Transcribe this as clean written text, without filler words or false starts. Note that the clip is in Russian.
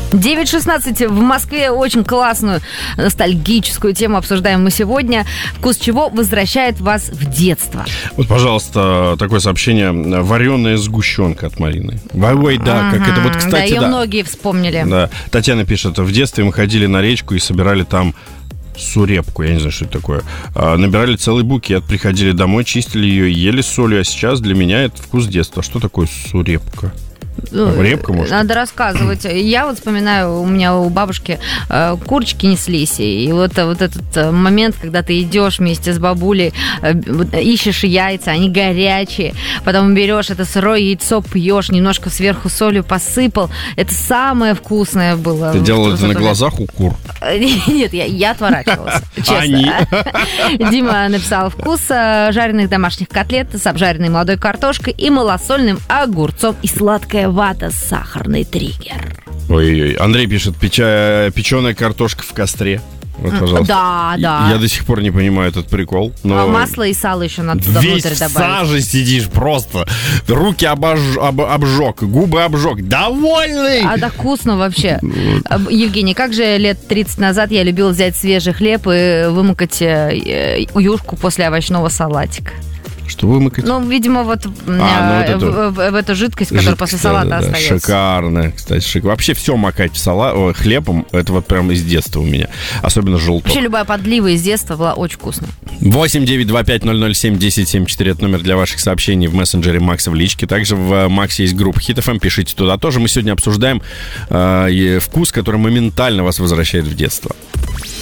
9:16 в Москве. Очень классную ностальгическую тему обсуждаем мы сегодня. Вкус чего возвращает вас в детство? Вот, пожалуйста, такое сообщение. Вареная сгущенка от Марины. Ой, да, как это вот, кстати, да. Ее многие вспомнили. Да. Татьяна пишет, в детстве мы ходили на речку и собирали там сурепку, я не знаю, что это такое. Набирали целый букет, приходили домой, чистили ее и ели с солью. А сейчас для меня это вкус детства. Что такое сурепка? Репка, может? Надо рассказывать. Я вот вспоминаю, у меня у бабушки курочки неслись. И вот этот момент, когда ты идешь вместе с бабулей, ищешь яйца, они горячие. Потом берешь это сырое яйцо, пьешь, немножко сверху солью посыпал. Это самое вкусное было. Ты делала это на глазах у кур? Нет, я отворачивалась, честно. Дима написал: вкус жареных домашних котлет с обжаренной молодой картошкой и малосольным огурцом и сладкая вата, сахарный триггер. Ой-ой-ой. Андрей пишет, печеная картошка в костре. Вот, пожалуйста. Да. Я до сих пор не понимаю этот прикол. Но... масло и сало еще надо туда внутрь добавить. Весь в саже сидишь просто. Руки обжег, губы обжег. Довольный! А да вкусно вообще. Евгений, как же лет 30 назад я любил взять свежий хлеб и вымокать юшку после овощного салатика. Что вымыкать? Ну, видимо, вот в эту жидкость, которая после салата остается. Шикарно, кстати. Вообще все макать в хлебом, это вот прям из детства у меня. Особенно желток. Вообще любая подлива из детства была очень вкусная. 8-925-007-1074 это номер для ваших сообщений в мессенджере Макса в личке. Также в Максе есть группа Hit FM, пишите туда тоже. Мы сегодня обсуждаем вкус, который моментально вас возвращает в детство.